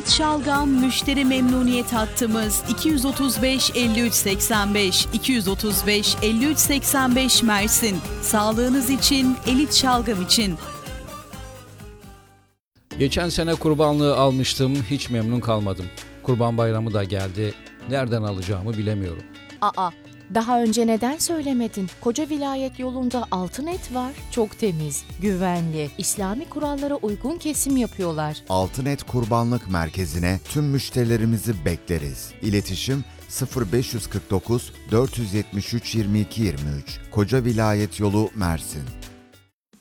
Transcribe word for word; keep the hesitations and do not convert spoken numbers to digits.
Elit Şalgam müşteri memnuniyet hattımız iki yüz otuz beş elli üç seksen beş iki yüz otuz beş elli üç seksen beş Mersin. Sağlığınız için, Elit Şalgam için. Geçen sene kurbanlığı almıştım, hiç memnun kalmadım. Kurban Bayramı da geldi, nereden alacağımı bilemiyorum. Aa, daha önce neden söylemedin? Koca vilayet yolunda altın et var. Çok temiz, güvenli, İslami kurallara uygun kesim yapıyorlar. Altın Et Kurbanlık Merkezi'ne tüm müşterilerimizi bekleriz. İletişim sıfır beş kırk dokuz dört yetmiş üç yirmi iki yirmi üç. Koca Vilayet Yolu, Mersin.